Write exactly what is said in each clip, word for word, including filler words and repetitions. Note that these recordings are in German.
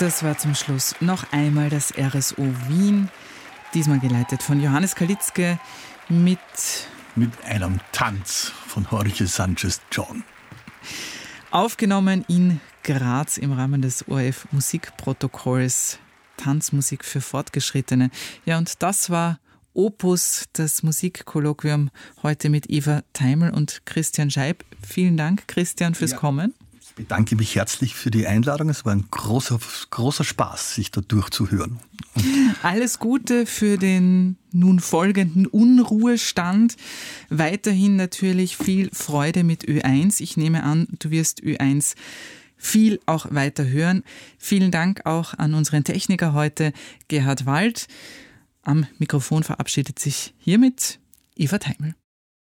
Das war zum Schluss noch einmal das R S O Wien, diesmal geleitet von Johannes Kalitzke mit... Mit einem Tanz von Jorge Sanchez-John. Aufgenommen in Graz im Rahmen des O R F-Musikprotokolls Tanzmusik für Fortgeschrittene. Ja, und das war Opus, das Musikkolloquium heute mit Eva Teimel und Christian Scheib. Vielen Dank, Christian, fürs ja. Kommen. Ich bedanke mich herzlich für die Einladung. Es war ein großer, großer Spaß, sich da durchzuhören. Alles Gute für den nun folgenden Unruhestand. Weiterhin natürlich viel Freude mit Ö eins. Ich nehme an, du wirst Ö eins viel auch weiter hören. Vielen Dank auch an unseren Techniker heute, Gerhard Wald. Am Mikrofon verabschiedet sich hiermit Eva Teimel.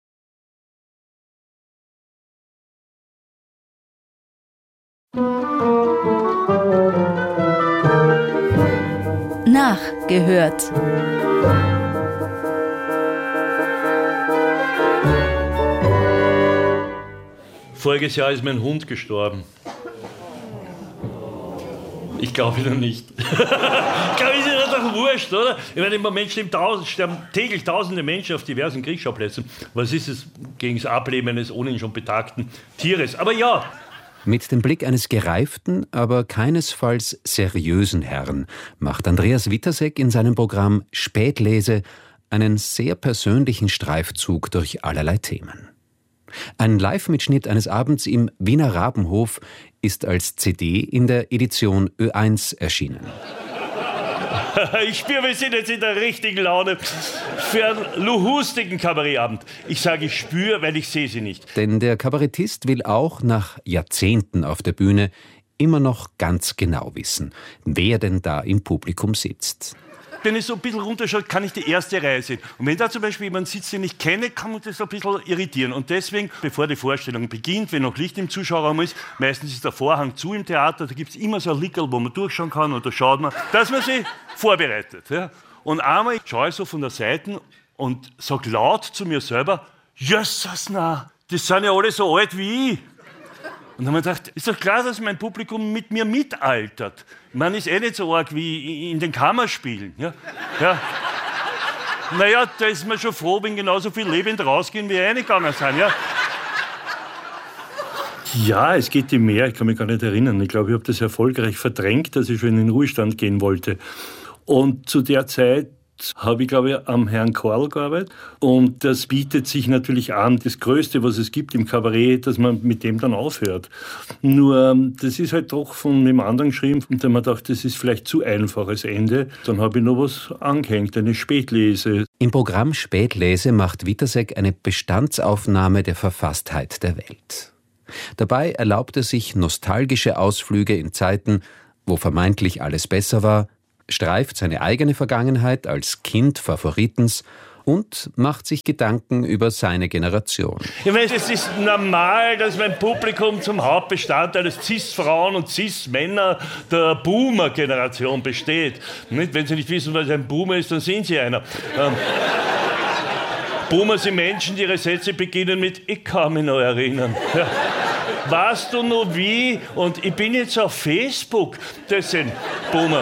Nachgehört. Voriges Jahr ist mein Hund gestorben. Ich glaube wieder nicht. Ich glaube, ist ja doch wurscht, oder? Ich meine, im Moment sterben, tausend, sterben täglich tausende Menschen auf diversen Kriegsschauplätzen. Was ist es gegen das Ableben eines ohnehin schon betagten Tieres? Aber ja. Mit dem Blick eines gereiften, aber keinesfalls seriösen Herrn macht Andreas Witasek in seinem Programm Spätlese einen sehr persönlichen Streifzug durch allerlei Themen. Ein Live-Mitschnitt eines Abends im Wiener Rabenhof ist als C D in der Edition Ö eins erschienen. Ich spüre, wir sind jetzt in der richtigen Laune für einen luhustigen Kabarettabend. Ich sage, ich spüre, weil ich sehe sie nicht. Denn der Kabarettist will auch nach Jahrzehnten auf der Bühne immer noch ganz genau wissen, wer denn da im Publikum sitzt. Wenn ich so ein bisschen runterschaue, kann ich die erste Reihe sehen. Und wenn da zum Beispiel jemand sitzt, den ich kenne, kann mich das ein bisschen irritieren. Und deswegen, bevor die Vorstellung beginnt, wenn noch Licht im Zuschauerraum ist, meistens ist der Vorhang zu im Theater, da gibt es immer so ein Lickerl, wo man durchschauen kann, und da schaut man, dass man sich vorbereitet. Ja. Und einmal schaue ich so von der Seite und sage laut zu mir selber, jösses, na, das sind ja alle so alt wie ich. Und dann habe ich gedacht, ist doch klar, dass mein Publikum mit mir mitaltert. Man ist eh nicht so arg wie in den Kammerspielen. Ja? Ja. Naja, da ist man schon froh, wenn genauso viel lebend rausgehen, wie reingegangen sind. Ja? Ja, es geht ihm mehr. Ich kann mich gar nicht erinnern. Ich glaube, ich habe das erfolgreich verdrängt, dass ich schon in den Ruhestand gehen wollte. Und zu der Zeit habe ich, glaube ich, am Herrn Korl gearbeitet. Und das bietet sich natürlich an, das Größte, was es gibt im Kabarett, dass man mit dem dann aufhört. Nur, das ist halt doch von dem anderen geschrieben. Und dann habe ich gedacht, das ist vielleicht zu einfach als Ende. Dann habe ich noch was angehängt, eine Spätlese. Im Programm Spätlese macht Witasek eine Bestandsaufnahme der Verfasstheit der Welt. Dabei erlaubt er sich nostalgische Ausflüge in Zeiten, wo vermeintlich alles besser war, streift seine eigene Vergangenheit als Kind Favoritens und macht sich Gedanken über seine Generation. Ich meine, es ist normal, dass mein Publikum zum Hauptbestandteil des Cis-Frauen und Cis-Männer der Boomer-Generation besteht. Nicht? Wenn Sie nicht wissen, was ein Boomer ist, dann sind Sie einer. Ähm, Boomer sind Menschen, die ihre Sätze beginnen mit „Ich kann mich noch erinnern“. Ja. Weißt du noch wie? Und ich bin jetzt auf Facebook. Das sind Boomer.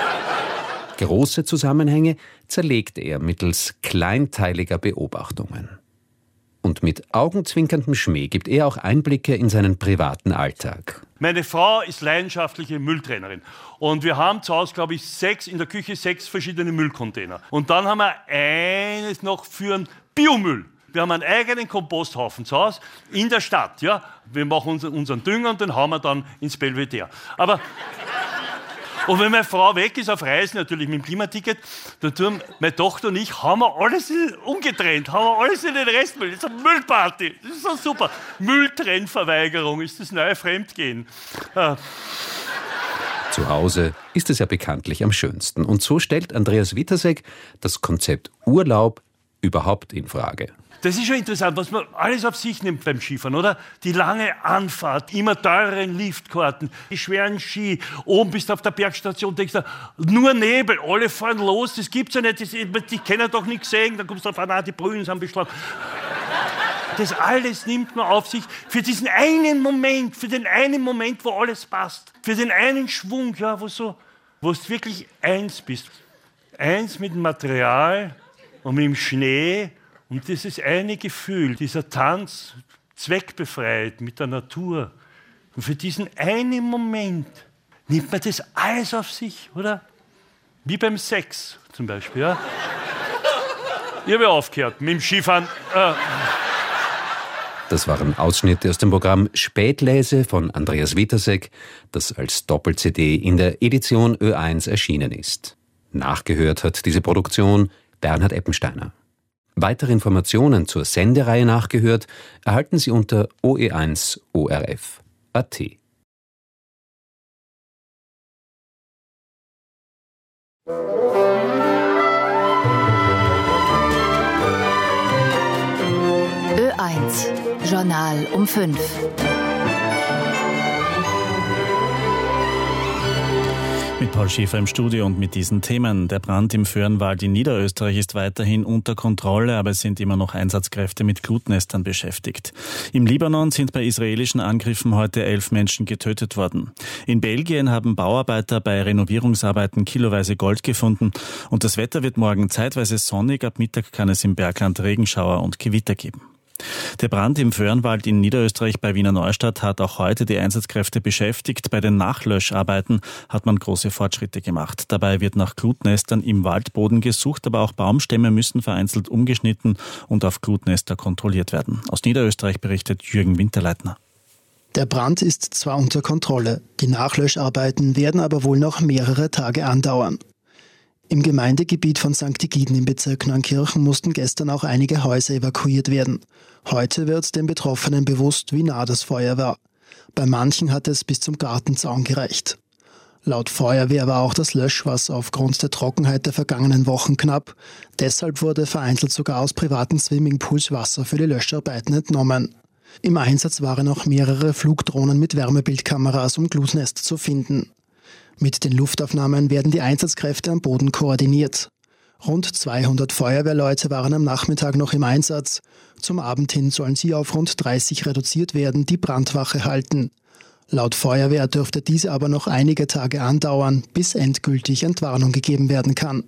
Große Zusammenhänge zerlegt er mittels kleinteiliger Beobachtungen. Und mit augenzwinkerndem Schmäh gibt er auch Einblicke in seinen privaten Alltag. Meine Frau ist leidenschaftliche Mülltrennerin. Und wir haben zu Hause, glaube ich, sechs, in der Küche sechs verschiedene Müllcontainer. Und dann haben wir eines noch für einen Biomüll. Wir haben einen eigenen Komposthaufen zu Hause in der Stadt. Ja? Wir machen unseren Dünger und den hauen wir dann ins Belvedere. Aber und wenn meine Frau weg ist, auf Reisen natürlich mit dem Klimaticket, dann tun meine Tochter und ich, haben wir alles umgetrennt, haben wir alles in den Restmüll. Das ist eine Müllparty, das ist so super. Mülltrennverweigerung ist das neue Fremdgehen. Ah. Zu Hause ist es ja bekanntlich am schönsten. Und so stellt Andreas Witasek das Konzept Urlaub überhaupt in Frage. Das ist schon interessant, was man alles auf sich nimmt beim Skifahren, oder? Die lange Anfahrt, immer teureren Liftkarten, die schweren Ski, oben bist du auf der Bergstation, denkst du, nur Nebel, alle fahren los, das gibt's ja nicht, das, die können doch nichts sehen, dann kommst du auf, ah, die Brühen sind beschlagen. Das alles nimmt man auf sich für diesen einen Moment, für den einen Moment, wo alles passt. Für den einen Schwung, ja, wo so, wo du wirklich eins bist. Eins mit dem Material und mit dem Schnee und dieses eine Gefühl, dieser Tanz, zweckbefreit mit der Natur. Und für diesen einen Moment nimmt man das alles auf sich, oder? Wie beim Sex zum Beispiel, ja? Ich habe ja aufgehört mit dem Skifahren. Äh. Das waren Ausschnitte aus dem Programm Spätlese von Andreas Witasek, das als Doppel-C D in der Edition Ö eins erschienen ist. Nachgehört hat diese Produktion Bernhard Eppensteiner. Weitere Informationen zur Sendereihe Nachgehört erhalten Sie unter o e eins punkt o r f punkt a t. Ö eins Journal um fünf. Mit Paul Schäfer im Studio und mit diesen Themen. Der Brand im Föhrenwald in Niederösterreich ist weiterhin unter Kontrolle, aber es sind immer noch Einsatzkräfte mit Glutnestern beschäftigt. Im Libanon sind bei israelischen Angriffen heute elf Menschen getötet worden. In Belgien haben Bauarbeiter bei Renovierungsarbeiten kiloweise Gold gefunden und das Wetter wird morgen zeitweise sonnig. Ab Mittag kann es im Bergland Regenschauer und Gewitter geben. Der Brand im Föhrenwald in Niederösterreich bei Wiener Neustadt hat auch heute die Einsatzkräfte beschäftigt. Bei den Nachlöscharbeiten hat man große Fortschritte gemacht. Dabei wird nach Glutnestern im Waldboden gesucht, aber auch Baumstämme müssen vereinzelt umgeschnitten und auf Glutnester kontrolliert werden. Aus Niederösterreich berichtet Jürgen Winterleitner. Der Brand ist zwar unter Kontrolle, die Nachlöscharbeiten werden aber wohl noch mehrere Tage andauern. Im Gemeindegebiet von Sankt Egiden im Bezirk Neunkirchen mussten gestern auch einige Häuser evakuiert werden. Heute wird den Betroffenen bewusst, wie nah das Feuer war. Bei manchen hat es bis zum Gartenzaun gereicht. Laut Feuerwehr war auch das Löschwasser aufgrund der Trockenheit der vergangenen Wochen knapp. Deshalb wurde vereinzelt sogar aus privaten Swimmingpools Wasser für die Löscharbeiten entnommen. Im Einsatz waren auch mehrere Flugdrohnen mit Wärmebildkameras, um Glutnester zu finden. Mit den Luftaufnahmen werden die Einsatzkräfte am Boden koordiniert. Rund zweihundert Feuerwehrleute waren am Nachmittag noch im Einsatz. Zum Abend hin sollen sie auf rund dreißig reduziert werden, die Brandwache halten. Laut Feuerwehr dürfte diese aber noch einige Tage andauern, bis endgültig Entwarnung gegeben werden kann.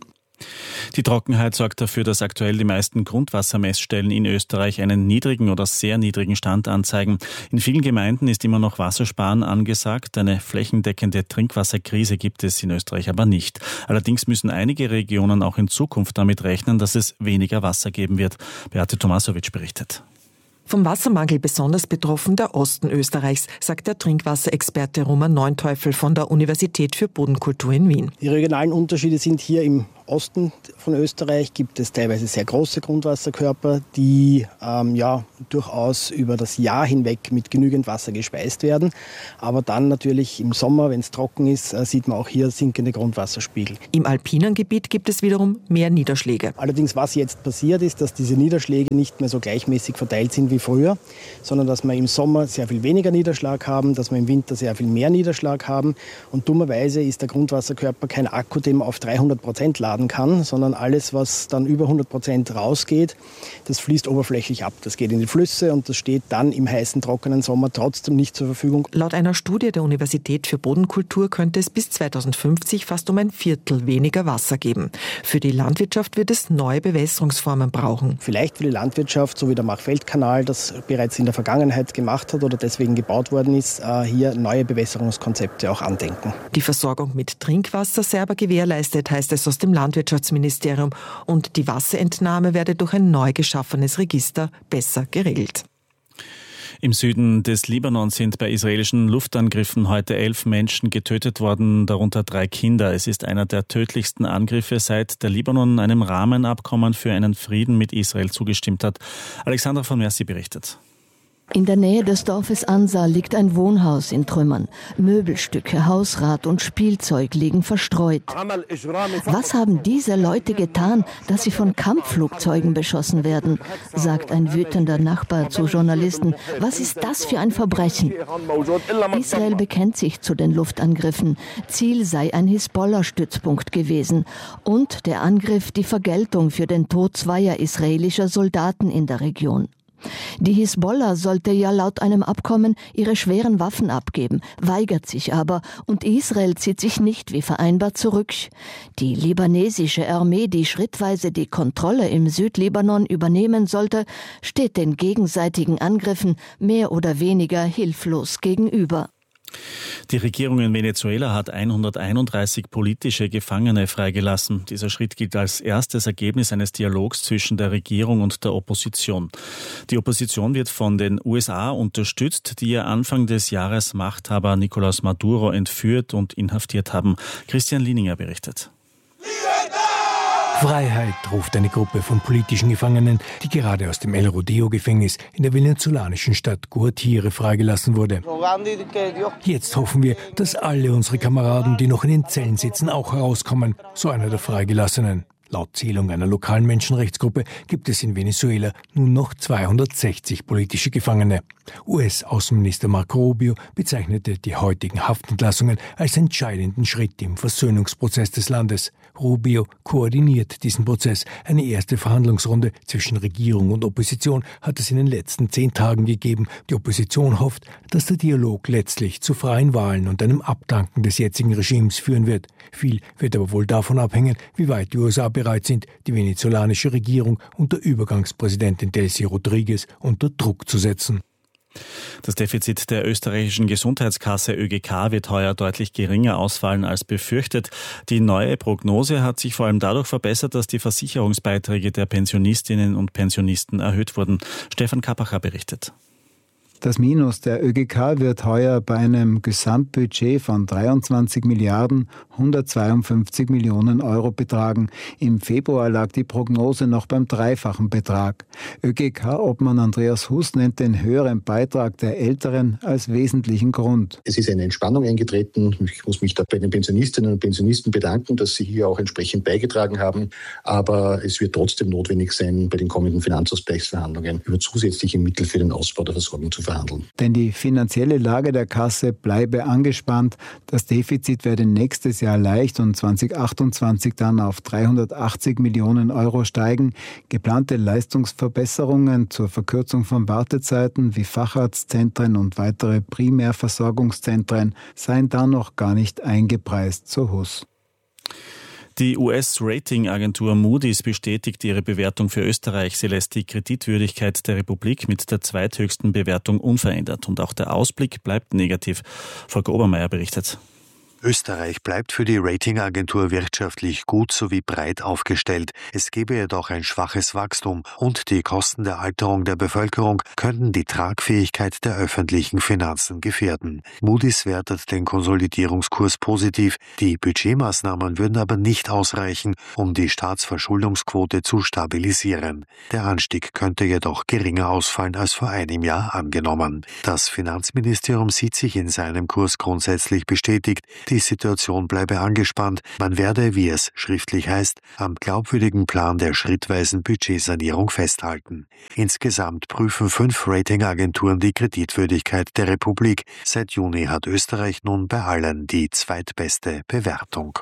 Die Trockenheit sorgt dafür, dass aktuell die meisten Grundwassermessstellen in Österreich einen niedrigen oder sehr niedrigen Stand anzeigen. In vielen Gemeinden ist immer noch Wassersparen angesagt. Eine flächendeckende Trinkwasserkrise gibt es in Österreich aber nicht. Allerdings müssen einige Regionen auch in Zukunft damit rechnen, dass es weniger Wasser geben wird. Beate Tomasowitsch berichtet. Vom Wassermangel besonders betroffen der Osten Österreichs, sagt der Trinkwasserexperte Roman Neunteufel von der Universität für Bodenkultur in Wien. Die regionalen Unterschiede sind hier im Osten von Österreich gibt es teilweise sehr große Grundwasserkörper, die ähm, ja durchaus über das Jahr hinweg mit genügend Wasser gespeist werden. Aber dann natürlich im Sommer, wenn es trocken ist, äh, sieht man auch hier sinkende Grundwasserspiegel. Im alpinen Gebiet gibt es wiederum mehr Niederschläge. Allerdings, was jetzt passiert ist, dass diese Niederschläge nicht mehr so gleichmäßig verteilt sind wie früher, sondern dass wir im Sommer sehr viel weniger Niederschlag haben, dass wir im Winter sehr viel mehr Niederschlag haben. Und dummerweise ist der Grundwasserkörper kein Akku, den man auf dreihundert Prozent laden kann, sondern alles, was dann über hundert Prozent rausgeht, das fließt oberflächlich ab. Das geht in die Flüsse und das steht dann im heißen, trockenen Sommer trotzdem nicht zur Verfügung. Laut einer Studie der Universität für Bodenkultur könnte es bis zweitausendfünfzig fast um ein Viertel weniger Wasser geben. Für die Landwirtschaft wird es neue Bewässerungsformen brauchen. Vielleicht für die Landwirtschaft, so wie der Machfeldkanal das bereits in der Vergangenheit gemacht hat oder deswegen gebaut worden ist, hier neue Bewässerungskonzepte auch andenken. Die Versorgung mit Trinkwasser sei aber gewährleistet, heißt es aus dem Landwirtschaftsministerium, und die Wasserentnahme werde durch ein neu geschaffenes Register besser geregelt. Im Süden des Libanon sind bei israelischen Luftangriffen heute elf Menschen getötet worden, darunter drei Kinder. Es ist einer der tödlichsten Angriffe, seit der Libanon einem Rahmenabkommen für einen Frieden mit Israel zugestimmt hat. Alexandra von Mercy berichtet. In der Nähe des Dorfes Ansa liegt ein Wohnhaus in Trümmern. Möbelstücke, Hausrat und Spielzeug liegen verstreut. Was haben diese Leute getan, dass sie von Kampfflugzeugen beschossen werden, sagt ein wütender Nachbar zu Journalisten. Was ist das für ein Verbrechen? Israel bekennt sich zu den Luftangriffen. Ziel sei ein Hisbollah-Stützpunkt gewesen. Und der Angriff die Vergeltung für den Tod zweier israelischer Soldaten in der Region. Die Hisbollah sollte ja laut einem Abkommen ihre schweren Waffen abgeben, weigert sich aber und Israel zieht sich nicht wie vereinbart zurück. Die libanesische Armee, die schrittweise die Kontrolle im Südlibanon übernehmen sollte, steht den gegenseitigen Angriffen mehr oder weniger hilflos gegenüber. Die Regierung in Venezuela hat hunderteinunddreißig politische Gefangene freigelassen. Dieser Schritt gilt als erstes Ergebnis eines Dialogs zwischen der Regierung und der Opposition. Die Opposition wird von den U S A unterstützt, die ja Anfang des Jahres Machthaber Nicolás Maduro entführt und inhaftiert haben. Christian Lieninger berichtet. Freiheit, ruft eine Gruppe von politischen Gefangenen, die gerade aus dem El Rodeo-Gefängnis in der venezolanischen Stadt Guatire freigelassen wurde. Jetzt hoffen wir, dass alle unsere Kameraden, die noch in den Zellen sitzen, auch herauskommen, so einer der Freigelassenen. Laut Zählung einer lokalen Menschenrechtsgruppe gibt es in Venezuela nun noch zweihundertsechzig politische Gefangene. U S-Außenminister Marco Rubio bezeichnete die heutigen Haftentlassungen als entscheidenden Schritt im Versöhnungsprozess des Landes. Rubio koordiniert diesen Prozess. Eine erste Verhandlungsrunde zwischen Regierung und Opposition hat es in den letzten zehn Tagen gegeben. Die Opposition hofft, dass der Dialog letztlich zu freien Wahlen und einem Abdanken des jetzigen Regimes führen wird. Viel wird aber wohl davon abhängen, wie weit die U S A bereit sind, die venezolanische Regierung unter Übergangspräsidentin Delcy Rodriguez unter Druck zu setzen. Das Defizit der österreichischen Gesundheitskasse Ö G K wird heuer deutlich geringer ausfallen als befürchtet. Die neue Prognose hat sich vor allem dadurch verbessert, dass die Versicherungsbeiträge der Pensionistinnen und Pensionisten erhöht wurden. Stefan Kappacher berichtet. Das Minus der Ö G K wird heuer bei einem Gesamtbudget von dreiundzwanzig Milliarden hundertzweiundfünfzig Millionen Euro betragen. Im Februar lag die Prognose noch beim dreifachen Betrag. Ö G K-Obmann Andreas Huss nennt den höheren Beitrag der Älteren als wesentlichen Grund. Es ist eine Entspannung eingetreten. Ich muss mich da bei den Pensionistinnen und Pensionisten bedanken, dass sie hier auch entsprechend beigetragen haben. Aber es wird trotzdem notwendig sein, bei den kommenden Finanzausgleichsverhandlungen über zusätzliche Mittel für den Ausbau der Versorgung zu verhandeln. Denn die finanzielle Lage der Kasse bleibe angespannt. Das Defizit werde nächstes Jahr leicht und zweitausendachtundzwanzig dann auf dreihundertachtzig Millionen Euro steigen. Geplante Leistungsverbesserungen zur Verkürzung von Wartezeiten wie Facharztzentren und weitere Primärversorgungszentren seien da noch gar nicht eingepreist, so Huss. Die U S-Rating-Agentur Moody's bestätigt ihre Bewertung für Österreich. Sie lässt die Kreditwürdigkeit der Republik mit der zweithöchsten Bewertung unverändert. Und auch der Ausblick bleibt negativ. Volker Obermeier berichtet. Österreich bleibt für die Ratingagentur wirtschaftlich gut sowie breit aufgestellt. Es gebe jedoch ein schwaches Wachstum und die Kosten der Alterung der Bevölkerung könnten die Tragfähigkeit der öffentlichen Finanzen gefährden. Moody's wertet den Konsolidierungskurs positiv. Die Budgetmaßnahmen würden aber nicht ausreichen, um die Staatsverschuldungsquote zu stabilisieren. Der Anstieg könnte jedoch geringer ausfallen als vor einem Jahr angenommen. Das Finanzministerium sieht sich in seinem Kurs grundsätzlich bestätigt. Die Situation bleibe angespannt. Man werde, wie es schriftlich heißt, am glaubwürdigen Plan der schrittweisen Budgetsanierung festhalten. Insgesamt prüfen fünf Ratingagenturen die Kreditwürdigkeit der Republik. Seit Juni hat Österreich nun bei allen die zweitbeste Bewertung.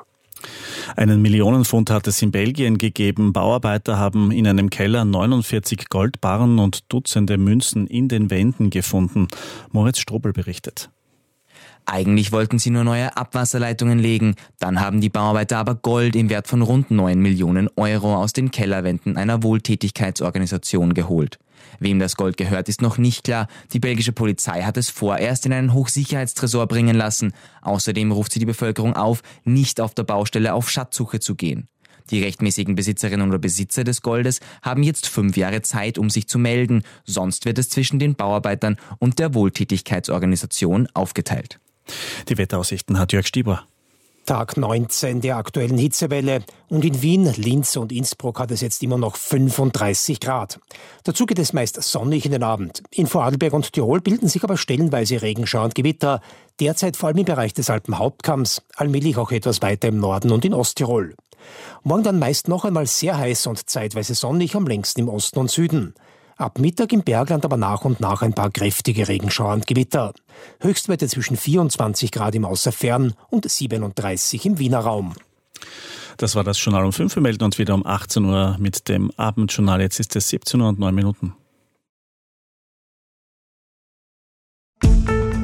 Einen Millionenfund hat es in Belgien gegeben. Bauarbeiter haben in einem Keller neunundvierzig Goldbarren und Dutzende Münzen in den Wänden gefunden. Moritz Strobel berichtet. Eigentlich wollten sie nur neue Abwasserleitungen legen. Dann haben die Bauarbeiter aber Gold im Wert von rund neun Millionen Euro aus den Kellerwänden einer Wohltätigkeitsorganisation geholt. Wem das Gold gehört, ist noch nicht klar. Die belgische Polizei hat es vorerst in einen Hochsicherheitstresor bringen lassen. Außerdem ruft sie die Bevölkerung auf, nicht auf der Baustelle auf Schatzsuche zu gehen. Die rechtmäßigen Besitzerinnen oder Besitzer des Goldes haben jetzt fünf Jahre Zeit, um sich zu melden. Sonst wird es zwischen den Bauarbeitern und der Wohltätigkeitsorganisation aufgeteilt. Die Wetteraussichten hat Jörg Stieber. Tag neunzehn der aktuellen Hitzewelle und in Wien, Linz und Innsbruck hat es jetzt immer noch fünfunddreißig Grad. Dazu geht es meist sonnig in den Abend. In Vorarlberg und Tirol bilden sich aber stellenweise Regenschauer und Gewitter, derzeit vor allem im Bereich des Alpenhauptkamms, allmählich auch etwas weiter im Norden und in Osttirol. Morgen dann meist noch einmal sehr heiß und zeitweise sonnig, am längsten im Osten und Süden. Ab Mittag im Bergland aber nach und nach ein paar kräftige Regenschauer und Gewitter. Höchstwerte zwischen vierundzwanzig Grad im Außerfern und siebenunddreißig im Wiener Raum. Das war das Journal um fünf. Wir melden uns wieder um achtzehn Uhr mit dem Abendjournal. Jetzt ist es siebzehn Uhr und neun Minuten.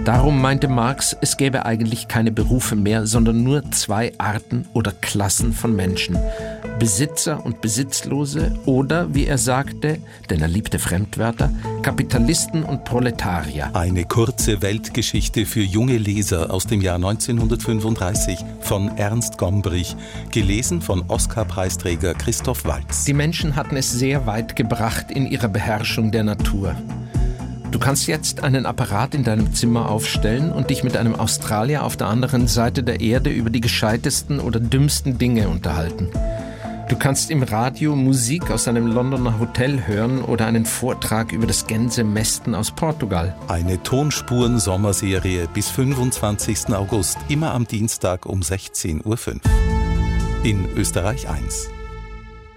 Darum meinte Marx, es gäbe eigentlich keine Berufe mehr, sondern nur zwei Arten oder Klassen von Menschen. Besitzer und Besitzlose oder, wie er sagte, denn er liebte Fremdwörter, Kapitalisten und Proletarier. Eine kurze Weltgeschichte für junge Leser aus dem Jahr neunzehnhundertfünfunddreißig von Ernst Gombrich, gelesen von Oscar-Preisträger Christoph Waltz. Die Menschen hatten es sehr weit gebracht in ihrer Beherrschung der Natur. Du kannst jetzt einen Apparat in deinem Zimmer aufstellen und dich mit einem Australier auf der anderen Seite der Erde über die gescheitesten oder dümmsten Dinge unterhalten. Du kannst im Radio Musik aus einem Londoner Hotel hören oder einen Vortrag über das Gänsemästen aus Portugal. Eine Tonspuren-Sommerserie bis fünfundzwanzigsten August, immer am Dienstag um sechzehn Uhr fünf. In Österreich eins.